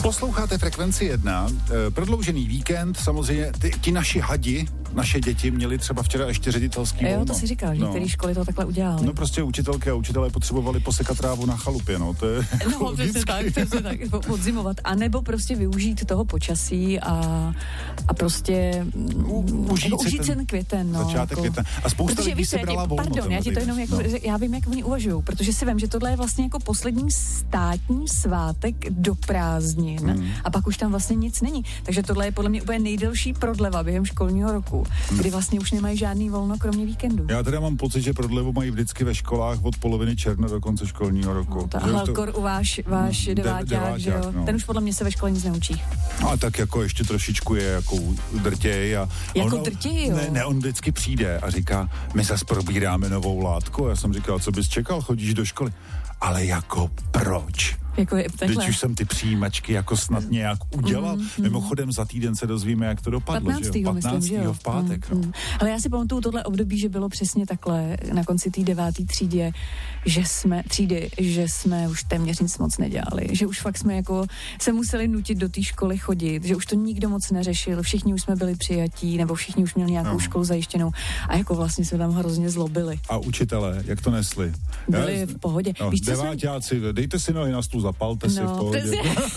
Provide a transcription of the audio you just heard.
Posloucháte Frekvenci 1, prodloužený víkend, samozřejmě ti naši hadi, naše děti měli třeba včera ještě ředitelský volno. Jo, to si říkal, že některé školy to takhle udělali. No prostě učitelky a učitelé potřebovali posekat trávu na chalupě, no, to je no, přesně tak, podzimovat, anebo prostě využít toho počasí a prostě užít ten květen, no. Začátek květen. A spousta lidí si brala volno. Pardon, já ti to jenom jako, já vím, jak oni uvažujou, protože si vím, že tohle je vlastně jako poslední státní svátek do prázdnin a pak už tam vlastně nic není. Takže tohle je podle mě úplně nejdelší prodleva během školního roku, kdy vlastně už nemají žádný volno kromě víkendu. Já teda mám pocit, že prodlevu mají vždycky ve školách od poloviny června do konce školního roku. No, Halkor u váš deváťák, že jo? No. Ten už podle mě se ve škole nic neučí. A tak jako ještě trošičku je jako drtěj a drtěj, jo? Ne, on vždycky přijde a říká, my zase probíráme novou látku. Já jsem říkal, co bys čekal, chodíš do školy. Ale jako proč? Jako je teď už jsem ty přijímačky jako snad nějak udělal. Mimochodem za týden se dozvíme, jak to dopadlo. 15. Že jo? 15. Myslím, že jo? v pátek. No. Ale já si pamatuju tohle období, že bylo přesně takhle na konci té 9. třídy, že jsme už téměř nic moc nedělali. Že už fakt jsme jako se museli nutit do té školy chodit, že už to nikdo moc neřešil, všichni už jsme byli přijatí, nebo všichni už měli nějakou školu zajištěnou a jako vlastně jsme tam hrozně zlobili. A učitelé, jak to nesli? Byli v pohodě. Deváťáci, dejte si nohy na stůl, zapalte si v pohodě.